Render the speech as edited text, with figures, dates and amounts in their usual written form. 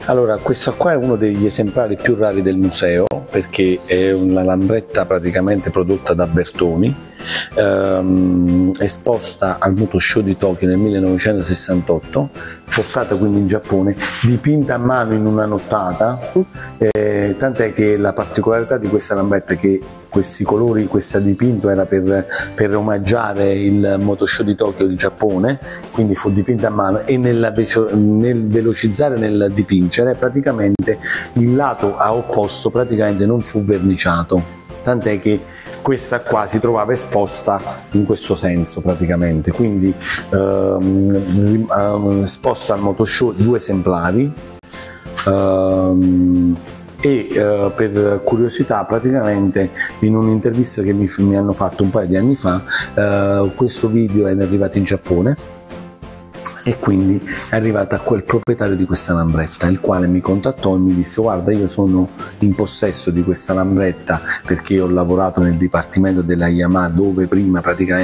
Allora, questo qua è uno degli esemplari più rari del museo perché è una lambretta praticamente prodotta da Bertoni, esposta al Moto Show di Tokyo nel 1968, portata quindi in Giappone, dipinta a mano in una nottata, tant'è che la particolarità di questa lambretta è che questi colori, questo dipinto era per omaggiare il Moto Show di Tokyo di Giappone, quindi fu dipinta a mano, e nel velocizzare, nel dipingere, praticamente il lato a opposto praticamente non fu verniciato, tant'è che questa qua si trovava esposta in questo senso praticamente, quindi esposta al Moto Show 2 esemplari. Per curiosità, praticamente in un'intervista che mi hanno fatto un paio di anni fa, questo video è arrivato in Giappone e quindi è arrivato a quel proprietario di questa lambretta, il quale mi contattò e mi disse: guarda, io sono in possesso di questa lambretta perché ho lavorato nel dipartimento della Yamaha, dove prima praticamente